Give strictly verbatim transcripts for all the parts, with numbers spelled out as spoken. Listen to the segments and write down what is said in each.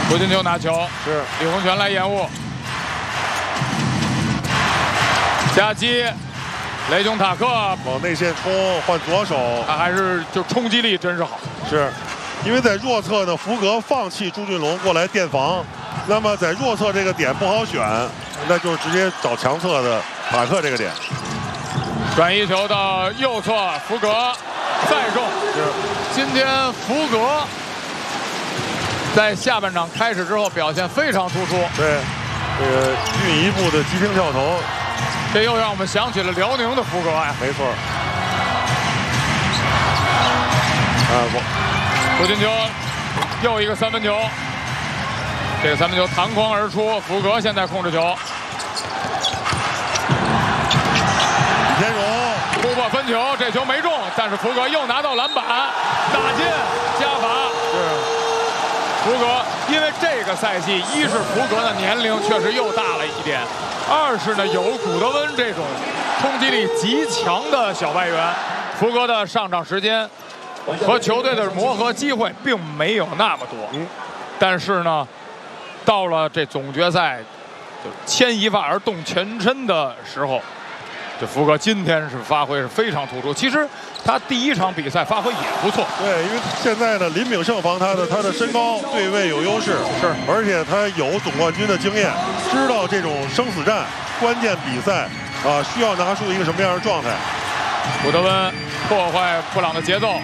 胡金秋拿球， 是李洪权来掩护，夹击，雷雄塔克往内线冲，换左手， 他还是就冲击力真是好。 是，因为在弱侧呢，福格放弃朱俊龙过来垫防，那么在弱侧这个点不好选，那就直接找强侧的塔克这个点。 转移球到右侧，福格再中。 是， 今天福格在下半场开始之后表现非常突出。 对，这个运一步的急停跳投， 这又让我们想起了辽宁的福格呀。 没错。啊，我胡金秋又一个三分球，这个三分球弹框而出，福格现在控制球。 李天荣突破分球，这球没中，但是福格又拿到篮板，打进加罚。 是。 福格，因为这个赛季，一是福格的年龄确实又大了一点，二是呢有古德温这种冲击力极强的小外援，福格的上场时间和球队的磨合机会并没有那么多。 嗯， 但是呢，到了这总决赛，就牵一发而动全身的时候，这福格今天是发挥是非常突出。其实他第一场比赛发挥也不错。 对，因为现在呢，林炳胜防他的，他的身高对位有优势， 是， 而且他有总冠军的经验，知道这种生死战、关键比赛啊，需要拿出一个什么样的状态。 古德温破坏布朗的节奏，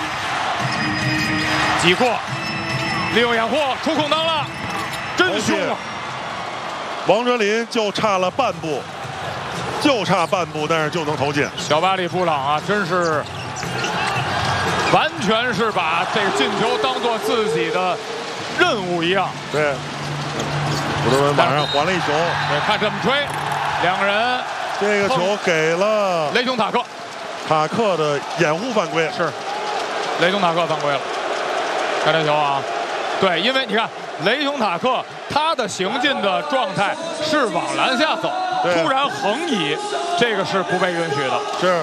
挤过，利用掩护出空当了，真凶啊！ 王哲林就差了半步。就差半步，但是就能投进。 小巴里布朗啊，真是完全是把这个进球当做自己的任务一样。 对，古德温马上还了一球。 对，看这么吹，两个人。 这个球给了雷雄塔克， 塔克的掩护犯规。 是，雷雄塔克犯规了。看这球啊，对，因为你看雷雄塔克他的行进的状态是往篮下走。突然横移，这个是不被允许的。 是，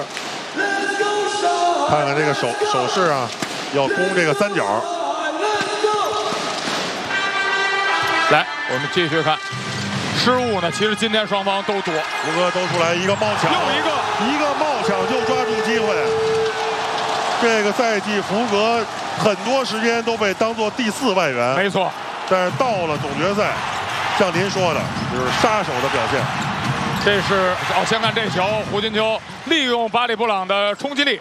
看看这个手手势啊，要攻这个三角。 来，我们继续看，失误呢，其实今天双方都多。 福哥都出来一个冒抢， 又一个一个冒抢就抓住机会。这个赛季福格很多时间都被当作第四外援， 没错。 但是到了总决赛，像您说的，就是杀手的表现。 这是哦，先看这球，胡金秋利用巴里布朗的冲击力，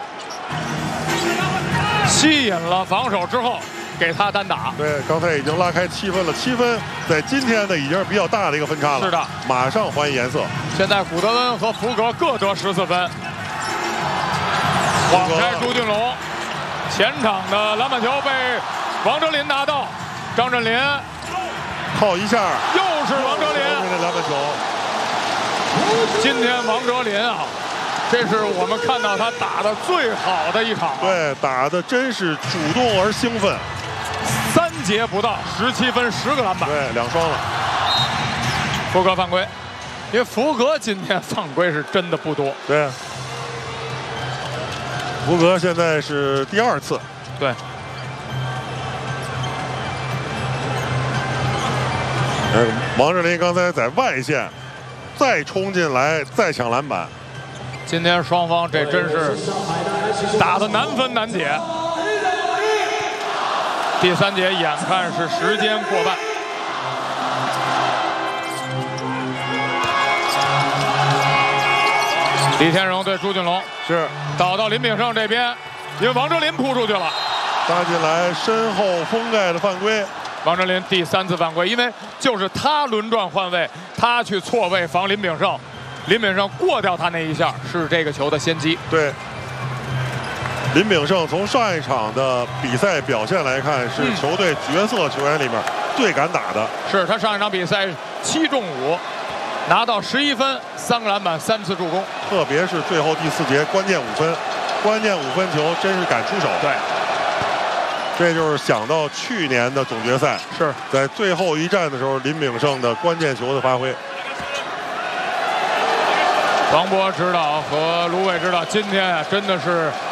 吸引了防守之后，给他单打。 对，刚才已经拉开七分了，七分在今天呢已经是比较大的一个分差了。 是的， 马上还颜色。 现在古德温和福格各得十四分。晃开朱俊龙，前场的篮板球被王哲林拿到，张镇麟靠一下， 又是王哲林这篮板球。 今天王哲林啊，这是我们看到他打的最好的一场、啊。 对，打的真是主动而兴奋。 三节不到，十七分，十个篮板。 对，两双了。 福格犯规，因为福格今天犯规是真的不多。 对，福格现在是第二次。 对。 王哲林刚才在外线。再冲进来，再抢篮板。 今天双方这真是打得难分难解。第三节眼看是时间过半，李天荣对朱俊龙是倒到林炳胜这边，因为王哲林扑出去了， 搭进来身后封盖的犯规。 王哲林第三次犯规，因为就是他轮转换位，他去错位防林炳胜，林炳胜过掉他那一下，是这个球的先机。 对，林炳胜从上一场的比赛表现来看，是球队角色球员里面最敢打的。 是他上一场比赛七中五，拿到十一分，三个篮板，三次助攻。 特别是最后第四节关键五分，关键五分球真是敢出手。 对。 这就是想到去年的总决赛， 是在最后一战的时候，林炳胜的关键球的发挥。 王博指导和卢伟指导，今天啊真的是